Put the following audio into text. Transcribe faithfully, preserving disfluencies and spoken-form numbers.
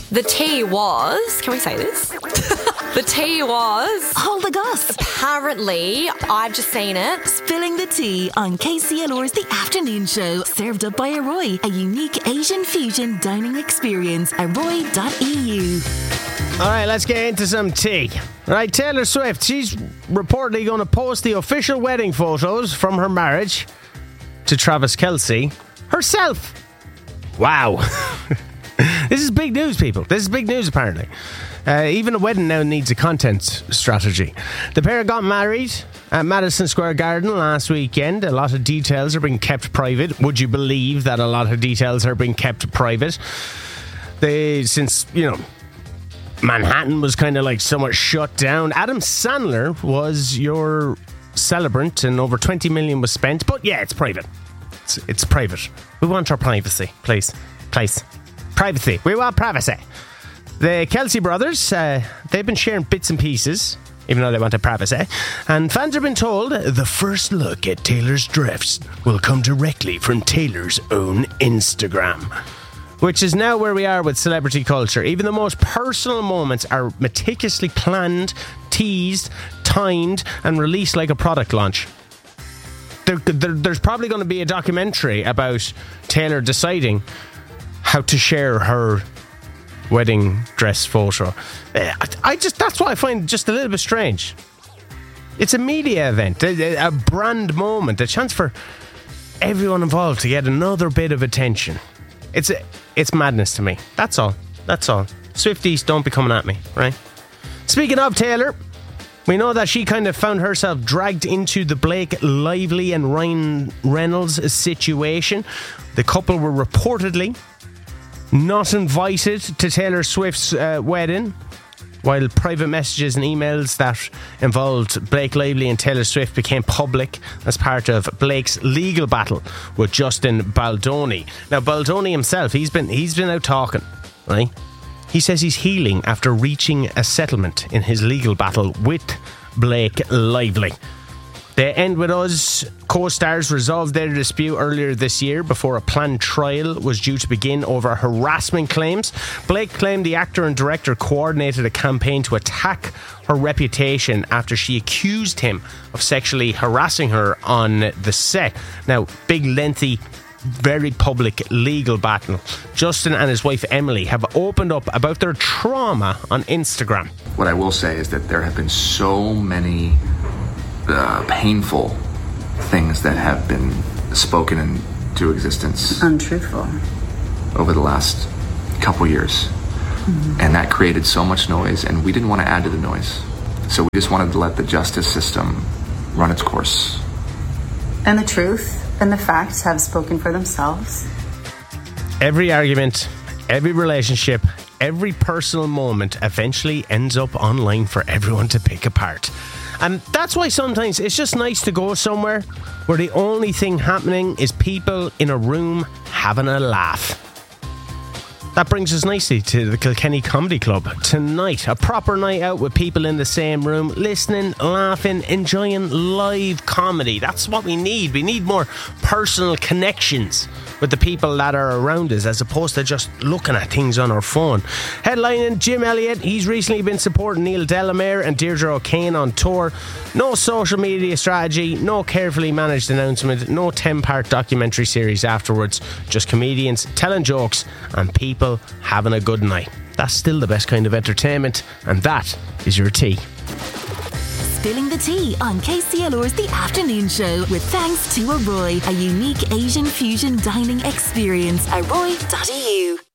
The tea was... Can we say this? The tea was... Hold the goss. Apparently, I've just seen it. Spilling the tea on K C L R's The Afternoon Show. Served up by Arroy, a unique Asian fusion dining experience. arroy dot e u. All right, let's get into some tea. Right, Taylor Swift, she's reportedly going to post the official wedding photos from her marriage to Travis Kelce herself. Wow. This is big news, people. This is big news, apparently. Uh, even a wedding now needs a content strategy. The pair got married at Madison Square Garden last weekend. A lot of details are being kept private. Would you believe that a lot of details are being kept private? They, since, you know, Manhattan was kind of like somewhat shut down. Adam Sandler was your celebrant and over twenty million was spent. But yeah, it's private. It's, it's private. We want our privacy, please. Please. Privacy. We want privacy. The Kelce brothers, uh, they've been sharing bits and pieces, even though they wanted privacy. And fans have been told the first look at Taylor's dress will come directly from Taylor's own Instagram. Which is now where we are with celebrity culture. Even the most personal moments are meticulously planned, teased, timed, and released like a product launch. There, there, there's probably going to be a documentary about Taylor deciding how to share her wedding dress photo. I, I just that's what I find just a little bit strange. It's a media event, a, a brand moment, a chance for everyone involved to get another bit of attention. It's a, it's madness to me. That's all. That's all. Swifties, don't be coming at me, right? Speaking of Taylor, we know that she kind of found herself dragged into the Blake Lively and Ryan Reynolds situation. The couple were reportedly not invited to Taylor Swift's uh, wedding, while private messages and emails that involved Blake Lively and Taylor Swift became public as part of Blake's legal battle with Justin Baldoni. Now, Baldoni himself, he's been he's been out talking, right? He says he's healing after reaching a settlement in his legal battle with Blake Lively. The End With Us co-stars resolved their dispute earlier this year before a planned trial was due to begin over harassment claims. Blake claimed the actor and director coordinated a campaign to attack her reputation after she accused him of sexually harassing her on the set. Now, big, lengthy, very public legal battle. Justin and his wife Emily have opened up about their trauma on Instagram. What I will say is that there have been so many Uh, painful things that have been spoken into existence. Untruthful. Over the last couple years. Mm-hmm. And that created so much noise, and we didn't want to add to the noise. So we just wanted to let the justice system run its course. And the truth and the facts have spoken for themselves. Every argument, every relationship, every personal moment eventually ends up online for everyone to pick apart. And that's why sometimes it's just nice to go somewhere where the only thing happening is people in a room having a laugh. That brings us nicely to the Kilkenny Comedy Club. Tonight, a proper night out with people in the same room, listening, laughing, enjoying live comedy. That's what we need. We need more personal connections with the people that are around us as opposed to just looking at things on our phone. Headlining Jim Elliott, he's recently been supporting Neil Delamere and Deirdre O'Kane on tour. No social media strategy, no carefully managed announcement, no ten-part documentary series afterwards, just comedians telling jokes and people having a good night. That's still the best kind of entertainment, and that is your tea. Spilling the tea on K C L R's The Afternoon Show with thanks to Arroy, a unique Asian fusion dining experience. arroy dot e u.